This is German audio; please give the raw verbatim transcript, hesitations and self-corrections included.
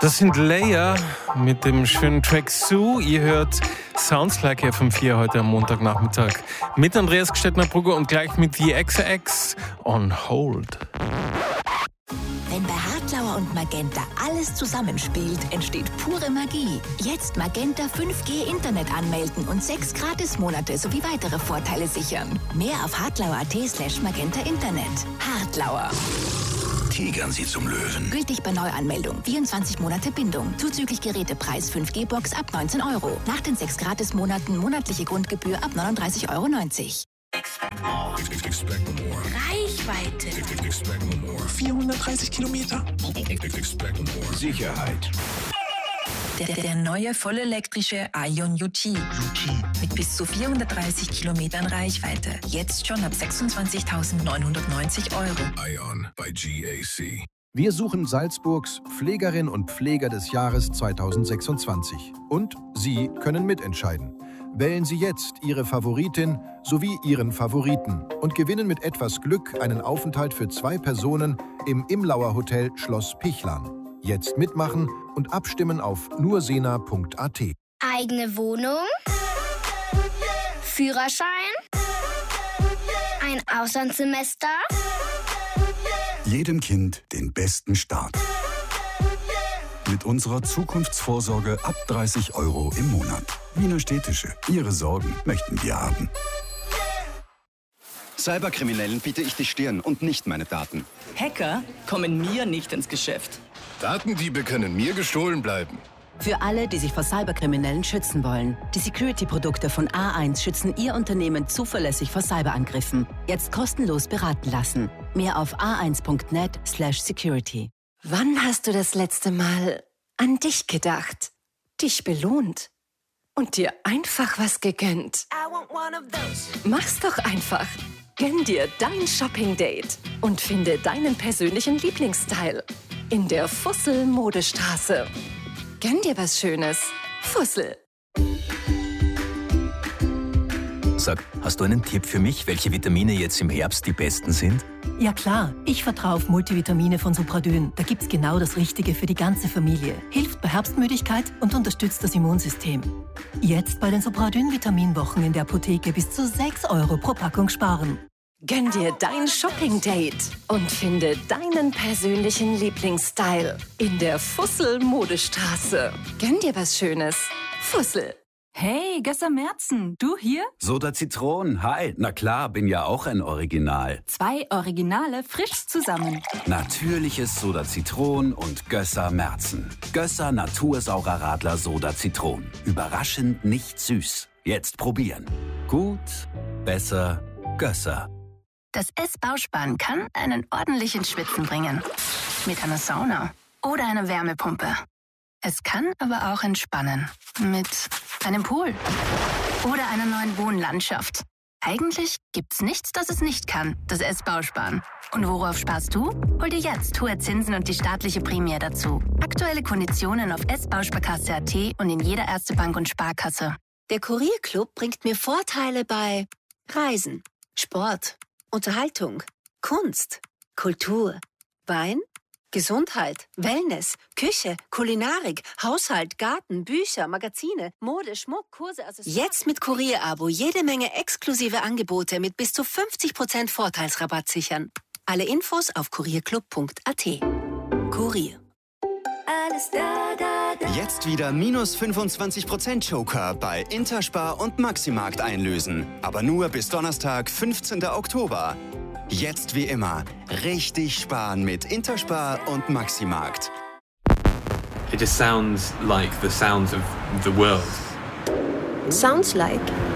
Das sind Leia mit dem schönen Track Sue. Ihr hört Sounds Like F M vier heute am Montagnachmittag mit Andreas Gstettner-Brugger und gleich mit The X X on Hold. Wenn bei Hartlauer und Magenta alles zusammenspielt, entsteht pure Magie. Jetzt Magenta fünf G Internet anmelden und sechs Gratismonate sowie weitere Vorteile sichern. Mehr auf hartlauer.at slash magenta Internet. Hartlauer. Tigern Sie zum Löwen. Gültig bei Neuanmeldung. vierundzwanzig Monate Bindung. Zuzüglich Gerätepreis fünf G Box ab neunzehn Euro. Nach den sechs Gratismonaten monatliche Grundgebühr ab neununddreißig Euro neunzig. Reichweite. vierhundertdreißig Kilometer. Sicherheit. Der, der neue vollelektrische Ion U T. Mit bis zu vierhundertdreißig Kilometern Reichweite. Jetzt schon ab sechsundzwanzigtausendneunhundertneunzig Euro. Ion bei G A C. Wir suchen Salzburgs Pflegerin und Pfleger des Jahres zweitausendsechsundzwanzig. Und Sie können mitentscheiden. Wählen Sie jetzt Ihre Favoritin sowie Ihren Favoriten und gewinnen mit etwas Glück einen Aufenthalt für zwei Personen im Imlauer Hotel Schloss Pichlan. Jetzt mitmachen und abstimmen auf nur sena punkt a t. Eigene Wohnung, Führerschein, ein Auslandssemester. Jedem Kind den besten Start. Mit unserer Zukunftsvorsorge ab dreißig Euro im Monat. Wiener Städtische. Ihre Sorgen möchten wir haben. Cyberkriminellen biete ich die Stirn und nicht meine Daten. Hacker kommen mir nicht ins Geschäft. Datendiebe können mir gestohlen bleiben. Für alle, die sich vor Cyberkriminellen schützen wollen. Die Security-Produkte von A eins schützen Ihr Unternehmen zuverlässig vor Cyberangriffen. Jetzt kostenlos beraten lassen. Mehr auf a eins punkt net slash security. Wann hast du das letzte Mal an dich gedacht, dich belohnt und dir einfach was gegönnt? Mach's doch einfach. Gönn dir dein Shopping-Date und finde deinen persönlichen Lieblingsstyle in der Fussel-Modestraße. Gönn dir was Schönes. Fussel. Sag, hast du einen Tipp für mich, welche Vitamine jetzt im Herbst die besten sind? Ja klar, ich vertraue auf Multivitamine von Supradyn. Da gibt's genau das Richtige für die ganze Familie. Hilft bei Herbstmüdigkeit und unterstützt das Immunsystem. Jetzt bei den Supradyn-Vitaminwochen in der Apotheke bis zu sechs Euro pro Packung sparen. Gönn dir dein Shopping-Date und finde deinen persönlichen Lieblingsstyle in der Fussel-Modestraße. Gönn dir was Schönes. Fussel. Hey, Gösser Merzen, du hier? Soda Zitron, hi. Na klar, bin ja auch ein Original. Zwei Originale frisch zusammen. Natürliches Soda Zitron und Gösser Merzen. Gösser Natursaurer Radler Soda Zitron. Überraschend nicht süß. Jetzt probieren. Gut, besser, Gösser. Das S-Bausparen kann einen ordentlichen Schwitzen bringen. Mit einer Sauna oder einer Wärmepumpe. Es kann aber auch entspannen. Mit einem Pool oder einer neuen Wohnlandschaft. Eigentlich gibt's nichts, das es nicht kann, das S-Bausparen. Und worauf sparst du? Hol dir jetzt hohe Zinsen und die staatliche Prämie dazu. Aktuelle Konditionen auf s bausparkasse punkt a t und in jeder Erste Bank und Sparkasse. Der Kurierclub bringt mir Vorteile bei Reisen, Sport, Unterhaltung, Kunst, Kultur, Wein, Gesundheit, Wellness, Küche, Kulinarik, Haushalt, Garten, Bücher, Magazine, Mode, Schmuck, Kurse, Accessoires. Jetzt mit Kurier-Abo jede Menge exklusive Angebote mit bis zu fünfzig Prozent Vorteilsrabatt sichern. Alle Infos auf kurierclub punkt a t. Kurier. Alles da, da, da. Jetzt wieder minus fünfundzwanzig Prozent Joker bei Interspar und Maximarkt einlösen. Aber nur bis Donnerstag, fünfzehnten Oktober. Jetzt wie immer, richtig sparen mit Interspar und Maximarkt. It just sounds like the sounds of the world. Sounds like